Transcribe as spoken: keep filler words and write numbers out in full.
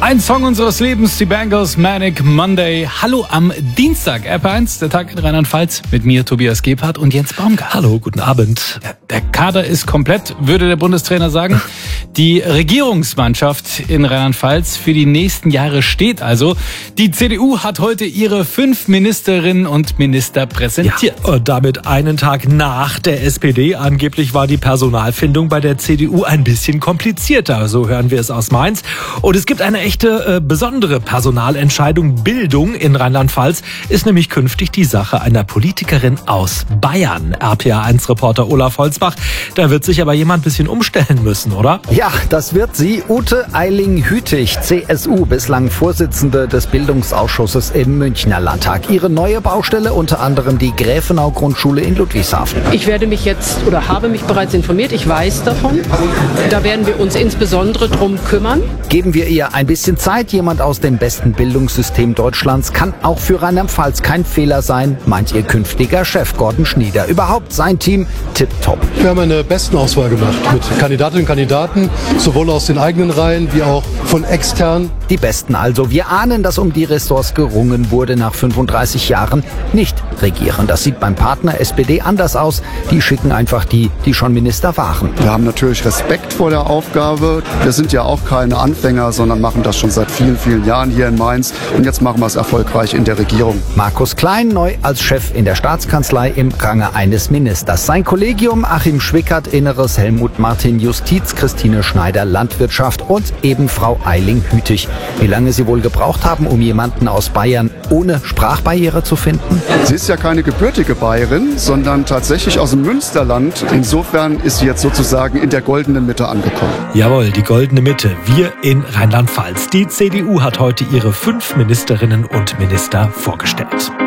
Ein Song unseres Lebens, die Bangles, Manic Monday. Hallo am Dienstag, R P eins, der Tag in Rheinland-Pfalz. Mit mir, Tobias Gebhardt und Jens Baumgart. Hallo, guten Abend. Ja, der Kader ist komplett, würde der Bundestrainer sagen. Die Regierungsmannschaft in Rheinland-Pfalz für die nächsten Jahre steht also. Die C D U hat heute ihre fünf Ministerinnen und Minister präsentiert. Ja, und damit einen Tag nach der S P D. Angeblich war die Personalfindung bei der C D U ein bisschen komplizierter. So hören wir es aus Mainz. Und es gibt eine echte äh, besondere Personalentscheidung. Bildung in Rheinland-Pfalz ist nämlich künftig die Sache einer Politikerin aus Bayern. R P A eins Reporter Olaf Holzbach. Da wird sich aber jemand ein bisschen umstellen müssen, oder? Ja, das wird sie. Ute Eiling-Hütig, C S U, bislang Vorsitzende des Bildungsausschusses im Münchner Landtag. Ihre neue Baustelle unter anderem die Gräfenau-Grundschule in Ludwigshafen. Ich werde mich jetzt oder habe mich bereits informiert. Ich weiß davon. Da werden wir uns insbesondere drum kümmern. Geben wir ihr ein bisschen Zeit. Jemand aus dem besten Bildungssystem Deutschlands kann auch für Rheinland-Pfalz kein Fehler sein, meint ihr künftiger Chef Gordon Schnieder. Überhaupt sein Team tipptopp. Wir haben eine Bestenauswahl gemacht mit Kandidatinnen und Kandidaten, sowohl aus den eigenen Reihen wie auch von extern. Die Besten also. Wir ahnen, dass um die Ressorts gerungen wurde nach fünfunddreißig Jahren nicht regieren. Das sieht beim Partner S P D anders aus. Die schicken einfach die, die schon Minister waren. Wir haben natürlich Respekt vor der Aufgabe. Wir sind ja auch keine Anfänger, sondern machen das schon seit vielen, vielen Jahren hier in Mainz. Und jetzt machen wir es erfolgreich in der Regierung. Markus Klein neu als Chef in der Staatskanzlei im Range eines Ministers. Sein Kollegium Achim Schwickert Inneres, Helmut Martin Justiz, Christine Schneider Landwirtschaft und eben Frau Eiling-Hütig. Wie lange sie wohl gebraucht haben, um jemanden aus Bayern ohne Sprachbarriere zu finden? Sie ist ja keine gebürtige Bayerin, sondern tatsächlich aus dem Münsterland. Insofern ist sie jetzt sozusagen in der goldenen Mitte angekommen. Jawohl, die goldene Mitte. Wir in Rheinland-Pfalz. Die C D U hat heute ihre fünf Ministerinnen und Minister vorgestellt.